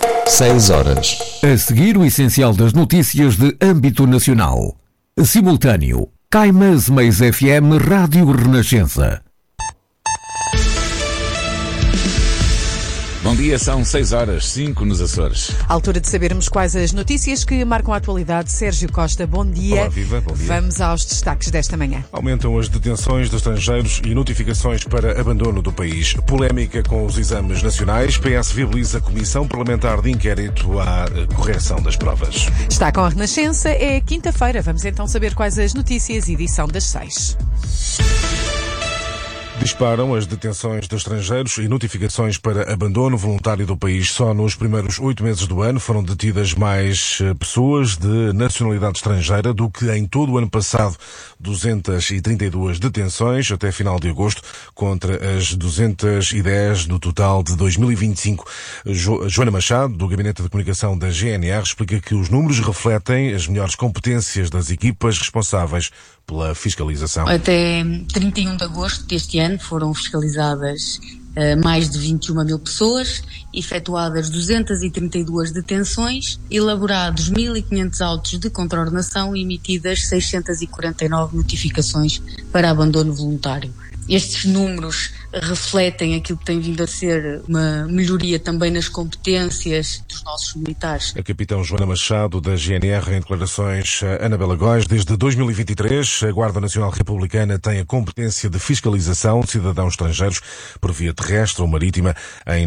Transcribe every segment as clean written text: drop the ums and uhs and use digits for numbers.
6 horas. A seguir, o essencial das notícias de âmbito nacional. Simultâneo. Caimas Mais FM Rádio Renascença. Bom dia, são 6 horas, 5 nos Açores. À altura de sabermos quais as notícias que marcam a atualidade. Sérgio Costa, bom dia. Olá, viva, bom dia. Vamos aos destaques desta manhã. Aumentam as detenções de estrangeiros e notificações para abandono do país. Polémica com os exames nacionais. PS viabiliza a Comissão Parlamentar de Inquérito à correção das provas. Está com a Renascença, é quinta-feira. Vamos então saber quais as notícias, edição das 6. Disparam as detenções de estrangeiros e notificações para abandono voluntário do país. Só nos primeiros 8 meses do ano foram detidas mais pessoas de nacionalidade estrangeira do que em todo o ano passado. 232 detenções até final de agosto, contra as 210 do total de 2025. Joana Machado, do Gabinete de Comunicação da GNR, explica que os números refletem as melhores competências das equipas responsáveis pela fiscalização. Até 31 de agosto deste ano foram fiscalizadas mais de 21 mil pessoas, efetuadas 232 detenções, elaborados 1.500 autos de contraordenação e emitidas 649 notificações para abandono voluntário. Estes números refletem aquilo que tem vindo a ser uma melhoria também nas competências dos nossos militares. A capitão Joana Machado, da GNR, em declarações a Anabela Góes. Desde 2023, a Guarda Nacional Republicana tem a competência de fiscalização de cidadãos estrangeiros por via terrestre ou marítima em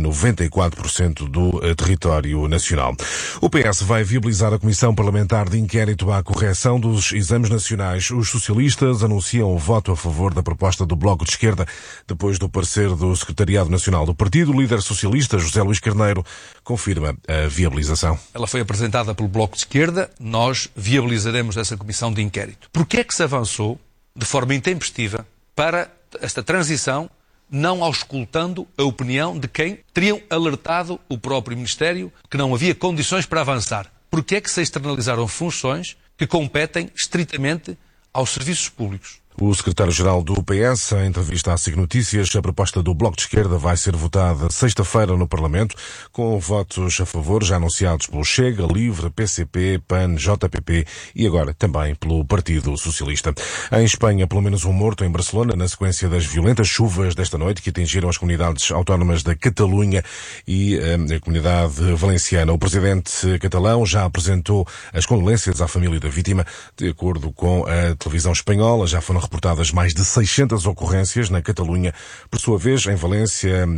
94% do território nacional. O PS vai viabilizar a Comissão Parlamentar de Inquérito à correção dos exames nacionais. Os socialistas anunciam o voto a favor da proposta do Bloco de Esquerda, depois do parecer do Secretariado Nacional do Partido. O líder socialista, José Luís Carneiro, confirma a viabilização. Ela foi apresentada pelo Bloco de Esquerda, nós viabilizaremos essa comissão de inquérito. Porquê é que se avançou de forma intempestiva para esta transição, não auscultando a opinião de quem teriam alertado o próprio Ministério que não havia condições para avançar? Porquê é que se externalizaram funções que competem estritamente aos serviços públicos? O secretário-geral do PS, em entrevista à SIC Notícias, a proposta do Bloco de Esquerda vai ser votada sexta-feira no Parlamento, com votos a favor já anunciados pelo Chega, Livre, PCP, PAN, JPP e agora também pelo Partido Socialista. Em Espanha, pelo menos um morto em Barcelona, na sequência das violentas chuvas desta noite que atingiram as comunidades autónomas da Catalunha e a comunidade valenciana. O presidente catalão já apresentou as condolências à família da vítima. De acordo com a televisão espanhola, já foram reportadas mais de 600 ocorrências na Catalunha. Por sua vez, em Valência,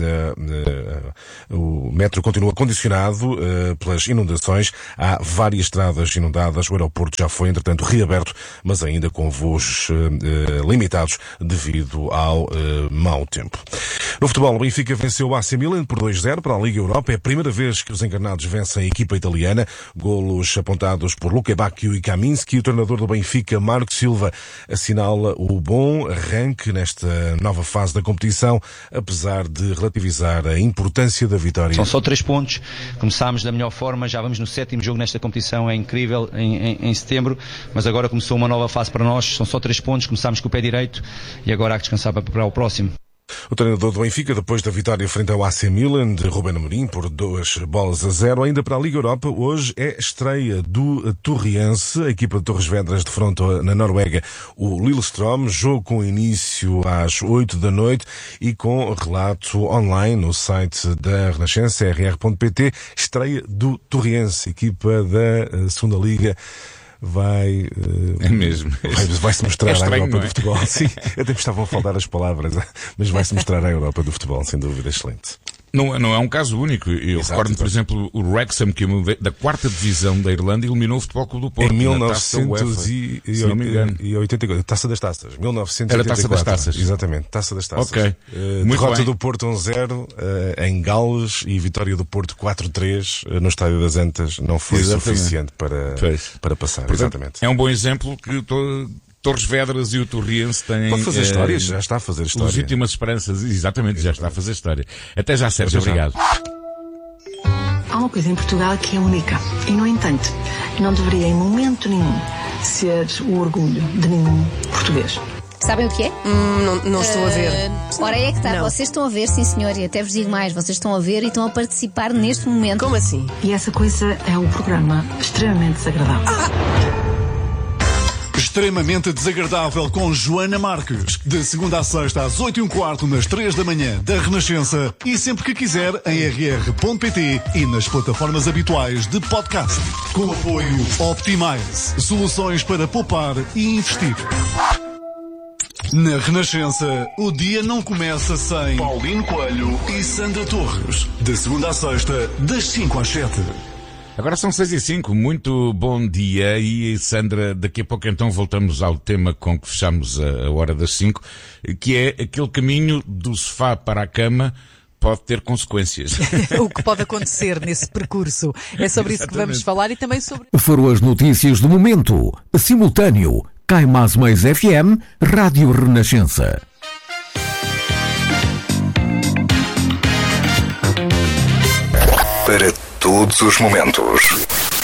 o metro continua condicionado pelas inundações. Há várias estradas inundadas. O aeroporto já foi, entretanto, reaberto, mas ainda com voos limitados devido ao mau tempo. No futebol, o Benfica venceu o AC Milan por 2-0 para a Liga Europa. É a primeira vez que os encarnados vencem a equipa italiana. Golos apontados por Luque Bacchio e Kaminski. O treinador do Benfica, Marco Silva, assinala o bom arranque nesta nova fase da competição, apesar de relativizar a importância da vitória. São só 3 pontos, começámos da melhor forma, já vamos no 7º jogo nesta competição, é incrível, em setembro, mas agora começou uma nova fase para nós, são só 3 pontos, começámos com o pé direito e agora há que descansar para preparar o próximo. O treinador do Benfica, depois da vitória frente ao AC Milan de Ruben Amorim por 2-0, ainda para a Liga Europa, hoje é estreia do Torriense, a equipa de Torres Vedras defronta na Noruega o Lillestrøm, jogo com início às 8 da noite e com relato online no site da Renascença, rr.pt, estreia do Torriense, equipa da segunda Liga. Vai vai-se mostrar à Europa do futebol. Sim, até me estavam a faltar as palavras, mas vai-se mostrar à Europa do futebol, sem dúvida, excelente. Não é um caso único. Eu recordo-me, por exemplo, o Wrexham, que da 4ª divisão da Irlanda, eliminou o Futebol Clube do Porto. Em 1984. Taça das Taças. 1984. Era Taça das Taças. Exatamente, Taça das Taças. Ok. Derrota do Porto 1-0 em Gales e vitória do Porto 4-3 no Estádio das Antas não foi suficiente para passar. Portanto, exatamente. É um bom exemplo que Torres Vedras e o Torriense têm... Pode fazer história, já está a fazer história. Legítimas esperanças, exatamente, já está a fazer história. Até já, Sérgio, obrigado. Há uma coisa em Portugal que é única e, no entanto, não deveria em momento nenhum ser o orgulho de nenhum português. Sabem o que é? Não estou a ver. Ora, é que está. Não. Vocês estão a ver, sim senhor, e até vos digo mais, vocês estão a ver e estão a participar neste momento. Como assim? E essa coisa é um programa extremamente desagradável. Extremamente Desagradável com Joana Marques. De segunda a sexta às 8h15 nas 3 da manhã da Renascença e sempre que quiser em rr.pt e nas plataformas habituais de podcast. Com apoio Optimize. Soluções para poupar e investir. Na Renascença, o dia não começa sem Paulino Coelho e Sandra Torres. De segunda a sexta, das 5 às 7. Agora são 6h05, muito bom dia. E Sandra, daqui a pouco então voltamos ao tema com que fechamos a hora das 5, que é aquele caminho do sofá para a cama pode ter consequências. O que pode acontecer nesse percurso. É sobre isso que vamos falar e também sobre... Foram as notícias do momento. Simultâneo. Cai Mais Mais FM, Rádio Renascença. Para todos os momentos.